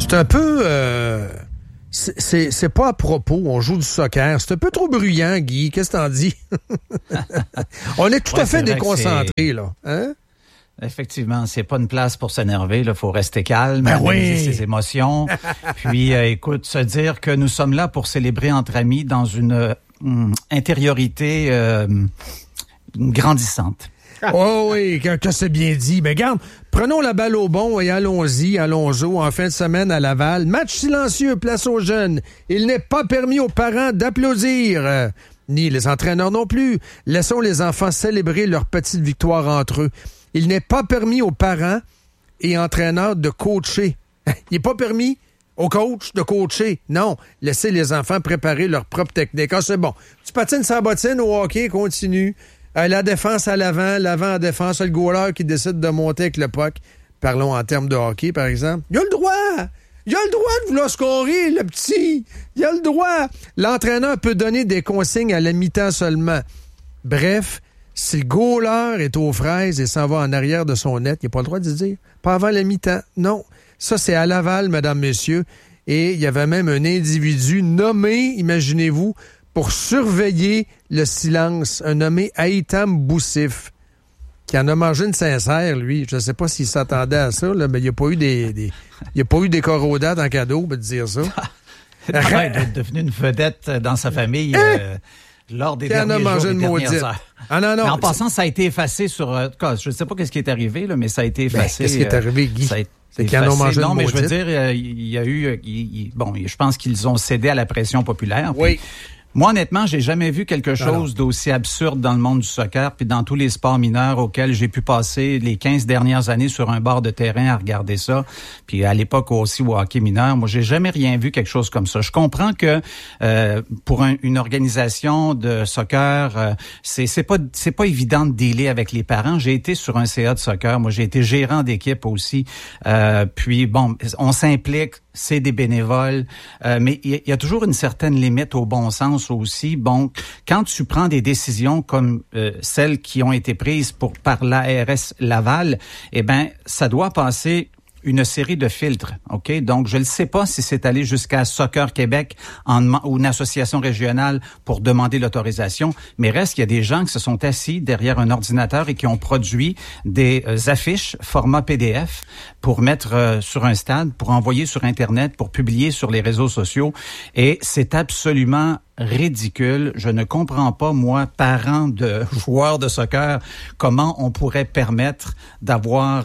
C'est un peu... C'est pas à propos, on joue du soccer. C'est un peu trop bruyant, Guy. Qu'est-ce que t'en dis? On est tout à fait déconcentrés, là. Hein? Effectivement, c'est pas une place pour s'énerver. Il faut rester calme, analyser ses émotions. Puis, écoute, se dire que nous sommes là pour célébrer entre amis dans une intériorité grandissante. Oh oui, que c'est bien dit. Mais regarde, prenons la balle au bon et allons-y en fin de semaine à Laval. Match silencieux, place aux jeunes. Il n'est pas permis aux parents d'applaudir, ni les entraîneurs non plus. Laissons les enfants célébrer leur petite victoire entre eux. Il n'est pas permis aux parents et entraîneurs de coacher. Il n'est pas permis aux coachs de coacher. Non, laissez les enfants préparer leur propre technique. Ah, c'est bon. Tu patines sa bottine au hockey, continue. La défense à l'avant à défense, le goaler qui décide de monter avec le puck. Parlons en termes de hockey, par exemple. Il a le droit! Il a le droit de vouloir scorer, le petit! Il a le droit! L'entraîneur peut donner des consignes à la mi-temps seulement. Bref, si le goaler est aux fraises et s'en va en arrière de son net, il n'a pas le droit de dire. Pas avant la mi-temps. Non. Ça, c'est à Laval, mesdames, messieurs. Et il y avait même un individu nommé, imaginez-vous, pour surveiller le silence, un nommé Haïtam Boussif, qui en a mangé une sincère, lui. Je ne sais pas s'il s'attendait à ça, là, mais il n'y a pas eu il y a pas eu des corodates en cadeau, de dire ça. Il est devenu une vedette dans sa famille lors des derniers jours, des dernières heures. Ah non. Mais en passant, ça a été effacé sur... je ne sais pas ce qui est arrivé, là, mais ça a été effacé. Qu'est-ce qui est arrivé, Guy? C'est qu'ils en ont mangé une maudite. Mais je veux dire, il y a eu... je pense qu'ils ont cédé à la pression populaire. Oui. Puis, moi, honnêtement, j'ai jamais vu quelque chose d'aussi absurde dans le monde du soccer puis dans tous les sports mineurs auxquels j'ai pu passer les 15 dernières années sur un bord de terrain à regarder ça. Puis à l'époque aussi au hockey mineur, moi, j'ai jamais rien vu quelque chose comme ça. Je comprends que pour une organisation de soccer, c'est pas évident de dealer avec les parents. J'ai été sur un CA de soccer. Moi, j'ai été gérant d'équipe aussi. Puis bon, on s'implique. C'est des bénévoles, mais il y a toujours une certaine limite au bon sens aussi. Bon, quand tu prends des décisions comme celles qui ont été prises par l'ARS Laval, eh ben, ça doit passer une série de filtres, OK? Donc, je ne sais pas si c'est allé jusqu'à Soccer Québec ou une association régionale pour demander l'autorisation, mais reste qu'il y a des gens qui se sont assis derrière un ordinateur et qui ont produit des affiches format PDF pour mettre sur un stade, pour envoyer sur Internet, pour publier sur les réseaux sociaux. Et c'est absolument ridicule. Je ne comprends pas, moi, parent de joueurs de soccer, comment on pourrait permettre d'avoir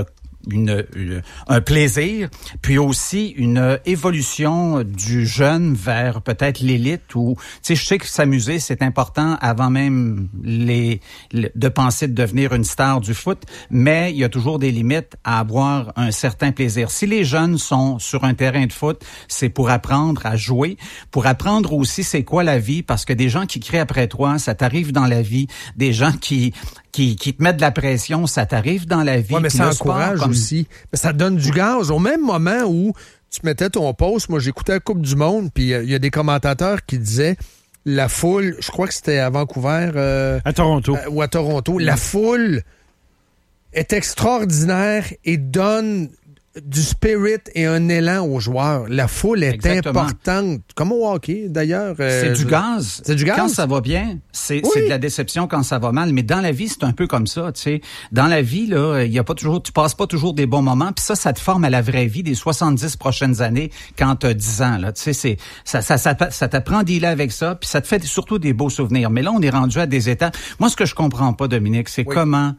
un plaisir, puis aussi une évolution du jeune vers peut-être l'élite ou, tu sais, je sais que s'amuser, c'est important avant même de penser de devenir une star du foot, mais il y a toujours des limites à avoir un certain plaisir. Si les jeunes sont sur un terrain de foot, c'est pour apprendre à jouer, pour apprendre aussi c'est quoi la vie, parce que des gens qui crient après toi, ça t'arrive dans la vie, des gens qui te mettent de la pression, ça t'arrive dans la vie. Oui, mais ça encourage aussi. Mais ça donne du gaz. Au même moment où tu mettais ton post, moi j'écoutais la Coupe du Monde, puis il y a des commentateurs qui disaient la foule, je crois que c'était à Vancouver. À Toronto. Ou à Toronto. La foule est extraordinaire et donne du spirit et un élan aux joueurs. La foule est importante. Comme au hockey, d'ailleurs. C'est du gaz. C'est du gaz. Quand ça va bien, c'est de la déception quand ça va mal. Mais dans la vie, c'est un peu comme ça, tu sais. Dans la vie, là, il y a pas toujours, tu passes pas toujours des bons moments. Puis ça te forme à la vraie vie des 70 prochaines années quand t'as 10 ans, là. Tu sais, ça t'apprend à dealer avec ça. Puis ça te fait surtout des beaux souvenirs. Mais là, on est rendu à des étapes. Moi, ce que je comprends pas, Dominique, c'est comment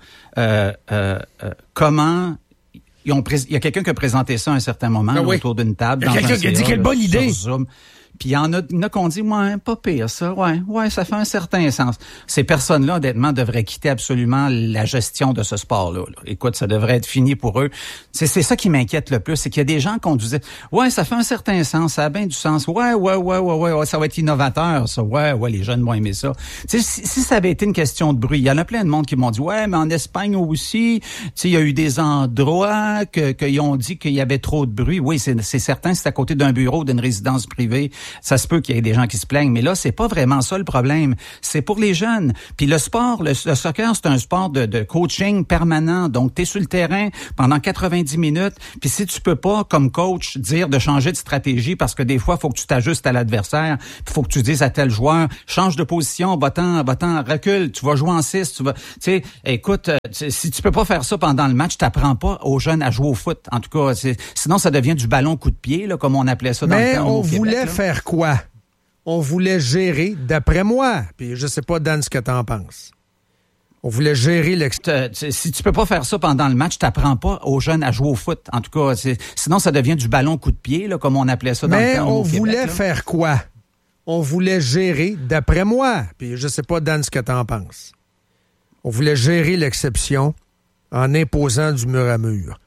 il y a quelqu'un qui a présenté ça à un certain moment autour d'une table. Il y a quelqu'un qui a dit quelle bonne idée. Puis il y en a qu'on dit, pas pire ça, ça fait un certain sens. Ces personnes-là, honnêtement, devraient quitter absolument la gestion de ce sport-là. Écoute, ça devrait être fini pour eux. C'est ça qui m'inquiète le plus, c'est qu'il y a des gens qu'on disait, ça fait un certain sens, ça a bien du sens, ouais, ça va être innovateur, ça, les jeunes vont aimer ça. Tu sais, si ça avait été une question de bruit, il y en a plein de monde qui m'ont dit, mais en Espagne aussi, tu sais, il y a eu des endroits qu'ils ont dit qu'il y avait trop de bruit. Oui, c'est certain, c'est à côté d'un bureau, d'une résidence privée. ça se peut qu'il y ait des gens qui se plaignent, mais là, c'est pas vraiment ça le problème. C'est pour les jeunes. Puis le sport, le soccer, c'est un sport de coaching permanent. Donc, t'es sur le terrain pendant 90 minutes. Puis si tu peux pas, comme coach, dire de changer de stratégie parce que des fois, il faut que tu t'ajustes à l'adversaire. Il faut que tu dises à tel joueur, change de position, va-t'en, recule, tu vas jouer en 6, tu sais, écoute, si tu peux pas faire ça pendant le match, t'apprends pas aux jeunes à jouer au foot. En tout cas, sinon ça devient du ballon coup de pied, là, comme on appelait ça dans le temps. Mais on voulait faire quoi? On voulait gérer, d'après moi, puis je sais pas, Dan, ce que t'en penses. On voulait gérer si tu peux pas faire ça pendant le match, t'apprends pas aux jeunes à jouer au foot. En tout cas, sinon ça devient du ballon coup de pied, là, comme on appelait ça dans le temps. Mais on voulait faire quoi? On voulait gérer, d'après moi, puis je sais pas, Dan, ce que t'en penses. On voulait gérer l'exception en imposant du mur à mur.